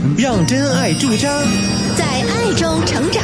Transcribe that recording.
让真爱驻扎， 在爱中成长。